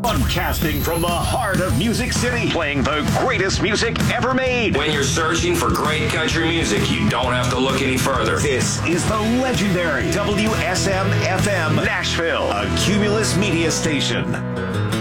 Broadcasting from the heart of Music City, playing the greatest music ever made. When you're searching for great country music, you don't have to look any further. This is the legendary WSM-FM Nashville, a Cumulus media station.